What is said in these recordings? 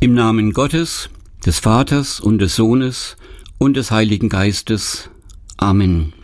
Im Namen Gottes, des Vaters und des Sohnes und des Heiligen Geistes. Amen.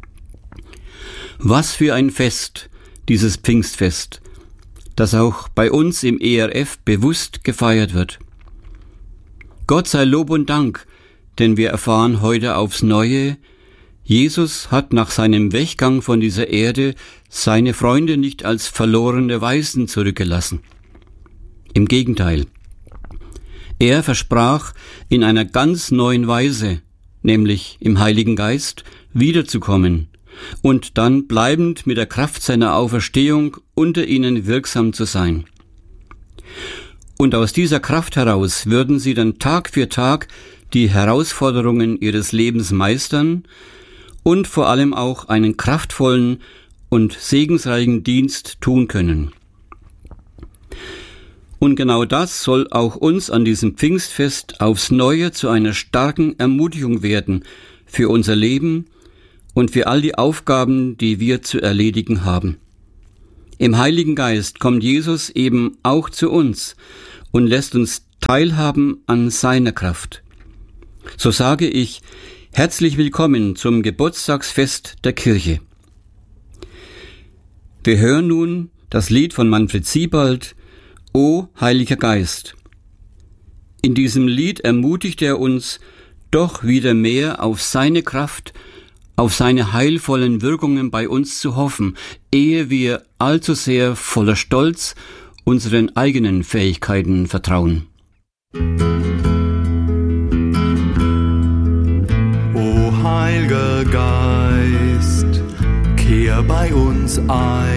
Was für ein Fest, dieses Pfingstfest, das auch bei uns im ERF bewusst gefeiert wird. Gott sei Lob und Dank, denn wir erfahren heute aufs Neue, Jesus hat nach seinem Weggang von dieser Erde seine Freunde nicht als verlorene Waisen zurückgelassen. Im Gegenteil. Er versprach in einer ganz neuen Weise, nämlich im Heiligen Geist, wiederzukommen und dann bleibend mit der Kraft seiner Auferstehung unter ihnen wirksam zu sein. Und aus dieser Kraft heraus würden sie dann Tag für Tag die Herausforderungen ihres Lebens meistern und vor allem auch einen kraftvollen und segensreichen Dienst tun können. Und genau das soll auch uns an diesem Pfingstfest aufs Neue zu einer starken Ermutigung werden für unser Leben und für all die Aufgaben, die wir zu erledigen haben. Im Heiligen Geist kommt Jesus eben auch zu uns und lässt uns teilhaben an seiner Kraft. So sage ich, herzlich willkommen zum Geburtstagsfest der Kirche. Wir hören nun das Lied von Manfred Siebald, O Heiliger Geist. In diesem Lied ermutigt er uns, doch wieder mehr auf seine Kraft, auf seine heilvollen Wirkungen bei uns zu hoffen, ehe wir allzu sehr voller Stolz unseren eigenen Fähigkeiten vertrauen. O Heiliger Geist, kehr bei uns ein.